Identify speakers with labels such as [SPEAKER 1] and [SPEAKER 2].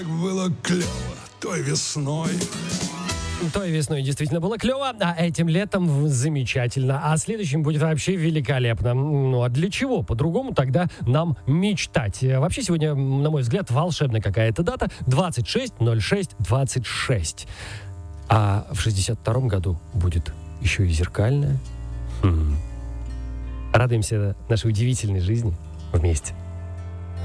[SPEAKER 1] Было клево той весной.
[SPEAKER 2] Той весной действительно было клево, а этим летом замечательно, а следующим будет вообще великолепно. Ну а для чего? По-другому тогда нам мечтать. Вообще сегодня, на мой взгляд, волшебная какая-то дата 26.06.26. А в 62-м году будет еще и зеркальная. Радуемся нашей удивительной жизни вместе.